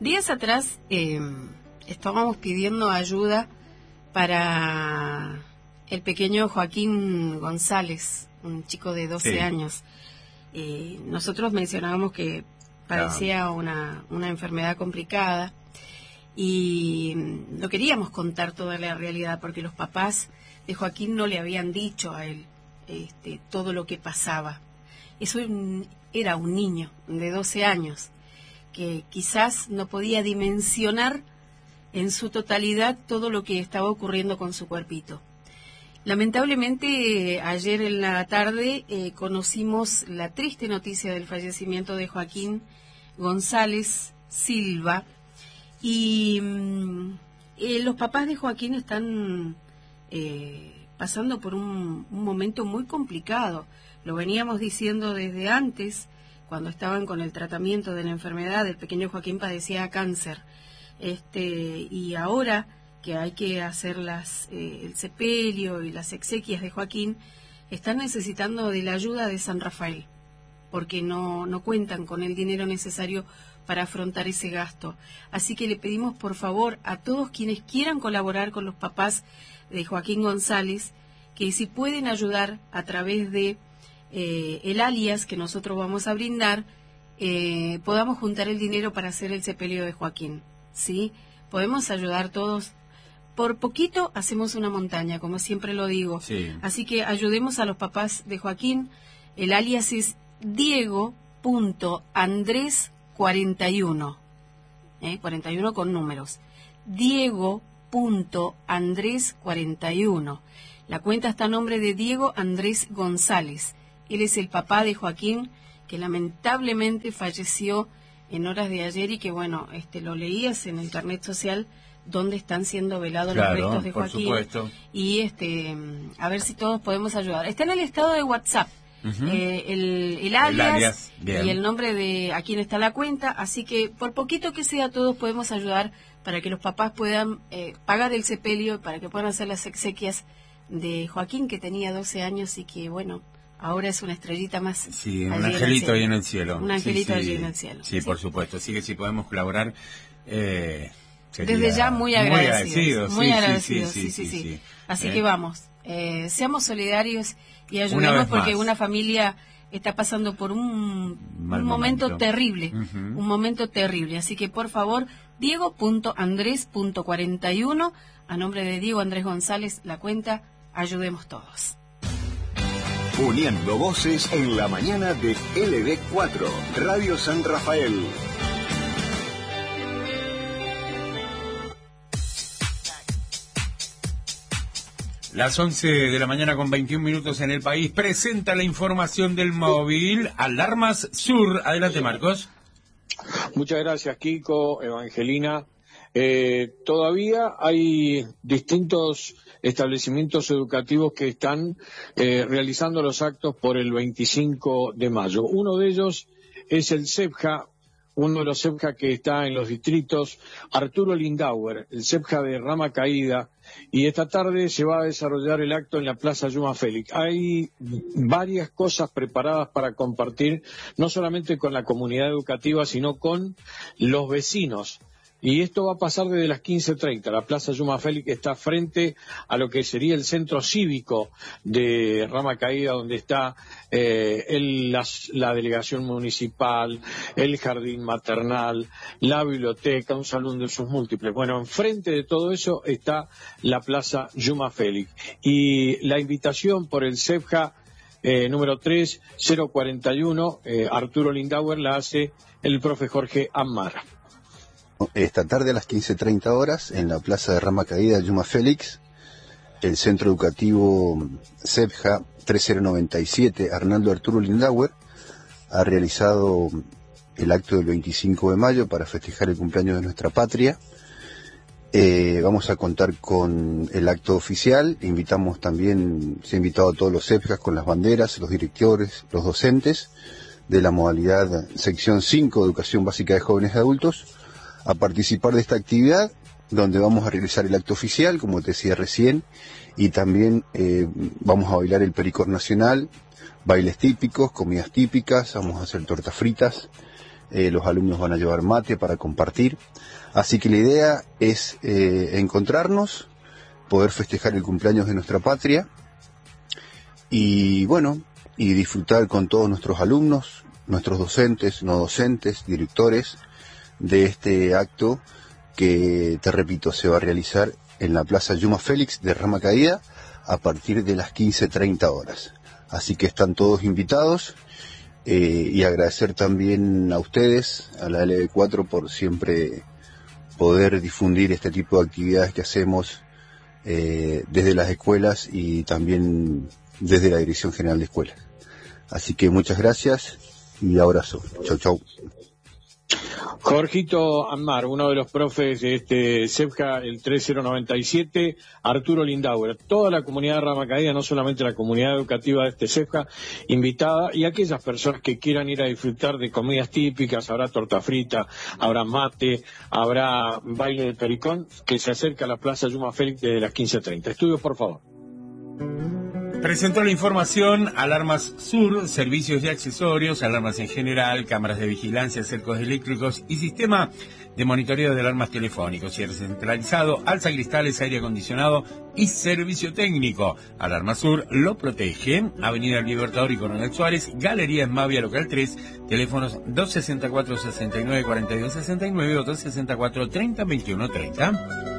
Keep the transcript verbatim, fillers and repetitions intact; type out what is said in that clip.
Días atrás eh, estábamos pidiendo ayuda para el pequeño Joaquín González, un chico de doce sí. años. Eh, nosotros mencionábamos que padecía una, una enfermedad complicada y no queríamos contar toda la realidad porque los papás de Joaquín no le habían dicho a él este, todo lo que pasaba. Eso era un niño de doce años que quizás no podía dimensionar en su totalidad todo lo que estaba ocurriendo con su cuerpito. Lamentablemente, ayer en la tarde eh, conocimos la triste noticia del fallecimiento de Joaquín González Silva y eh, los papás de Joaquín están eh, pasando por un, un momento muy complicado. Lo veníamos diciendo desde antes, cuando estaban con el tratamiento de la enfermedad. El pequeño Joaquín padecía cáncer, este, y ahora que hay que hacer las, eh, el sepelio y las exequias de Joaquín, están necesitando de la ayuda de San Rafael, porque no, no cuentan con el dinero necesario para afrontar ese gasto. Así que le pedimos por favor a todos quienes quieran colaborar con los papás de Joaquín González, que si pueden ayudar a través de eh, el alias que nosotros vamos a brindar, eh, podamos juntar el dinero para hacer el sepelio de Joaquín, ¿sí? Podemos ayudar todos. Por poquito hacemos una montaña, como siempre lo digo. Sí. Así que ayudemos a los papás de Joaquín. El alias es Diego punto Andrés cuarenta y uno. ¿eh? cuarenta y uno con números. Diego punto Andrés cuarenta y uno. La cuenta está a nombre de Diego Andrés González. Él es el papá de Joaquín, que lamentablemente falleció en horas de ayer y que, bueno, este lo leías en el carnet social, donde están siendo velados claro, los restos de Joaquín. Por supuesto. Y este, a ver si todos podemos ayudar. Está en el estado de WhatsApp, uh-huh. eh, el, el alias, el alias y el nombre de a quién está la cuenta. Así que por poquito que sea, todos podemos ayudar para que los papás puedan eh, pagar el sepelio, para que puedan hacer las exequias de Joaquín, que tenía doce años y que, bueno, ahora es una estrellita más. Sí, un angelito ahí en el cielo. Un angelito sí, allí sí. en el cielo. Sí, sí, por supuesto. Así que si podemos colaborar, eh, sería desde ya muy agradecidos. Muy agradecidos, sí, sí, sí, sí. sí, sí, sí. Así ¿Eh? que vamos, eh, seamos solidarios y ayudemos, porque más. una familia está pasando por un, un momento, momento terrible, uh-huh. un momento terrible. Así que por favor, Diego punto Andrés punto cuarenta y uno, a nombre de Diego Andrés González, la cuenta, ayudemos todos. Uniendo voces en la mañana de L D cuatro, Radio San Rafael. Las once de la mañana con veintiún minutos en el país. Presenta la información del móvil Alarmas Sur. Adelante, Marcos. Muchas gracias, Kiko, Evangelina. Eh, todavía hay distintos establecimientos educativos que están eh, realizando los actos por el veinticinco de mayo. Uno de ellos es el CEPJA, uno de los CEPJA que está en los distritos Arturo Lindauer, el CEPJA de Rama Caída, y esta tarde se va a desarrollar el acto en la Plaza Yuma Félix. Hay varias cosas preparadas para compartir, no solamente con la comunidad educativa, sino con los vecinos. Y esto va a pasar desde las quince treinta. La Plaza Yuma Félix está frente a lo que sería el centro cívico de Rama Caída, donde está eh, el, la, la delegación municipal, el jardín maternal, la biblioteca, un salón de sus múltiples. Bueno, enfrente de todo eso está la Plaza Yuma Félix. Y la invitación por el CEPJA eh, número tres cero cuarenta y uno, eh, Arturo Lindauer, la hace el profe Jorge Amara. Esta tarde a las quince treinta horas en la Plaza de Rama Caída Yuma Félix, el Centro Educativo CEPJA tres mil noventa y siete Arnaldo Arturo Lindauer ha realizado el acto del veinticinco de mayo para festejar el cumpleaños de nuestra patria. Eh, vamos a contar con el acto oficial. Invitamos también, se ha invitado a todos los CEPJAs con las banderas, los directores, los docentes de la modalidad sección cinco, Educación Básica de Jóvenes y Adultos, a participar de esta actividad, donde vamos a realizar el acto oficial, como te decía recién, y también eh, vamos a bailar el pericor nacional, bailes típicos, comidas típicas, vamos a hacer tortas fritas, eh, los alumnos van a llevar mate para compartir. Así que la idea es eh, encontrarnos, poder festejar el cumpleaños de nuestra patria y bueno, y disfrutar con todos nuestros alumnos, nuestros docentes, no docentes, directores de este acto que, te repito, se va a realizar en la Plaza Yuma Félix de Rama Caída a partir de las quince treinta horas. Así que están todos invitados eh, y agradecer también a ustedes, a la L B cuatro, por siempre poder difundir este tipo de actividades que hacemos eh, desde las escuelas y también desde la Dirección General de Escuelas. Así que muchas gracias y abrazo. Chau, chau. Jorgito Ammar, uno de los profes de este CEPJA, el tres cero nueve siete, Arturo Lindauer, toda la comunidad de Rama Caída, no solamente la comunidad educativa de este CEPJA, invitada, y aquellas personas que quieran ir a disfrutar de comidas típicas, habrá torta frita, habrá mate, habrá baile de pericón, que se acerca a la Plaza Yuma Félix desde las quince treinta. Estudios, por favor. Presentó la información Alarmas Sur, servicios y accesorios, alarmas en general, cámaras de vigilancia, cercos eléctricos y sistema de monitoreo de alarmas telefónicos, cierre centralizado, alza cristales, aire acondicionado y servicio técnico. Alarmas Sur lo protege. Avenida Libertador y Coronel Suárez, Galería Esmavia, local tres, teléfonos dos sesenta y cuatro, sesenta y nueve, cuarenta y dos sesenta y nueve o dos sesenta y cuatro, treinta, veintiuno, treinta.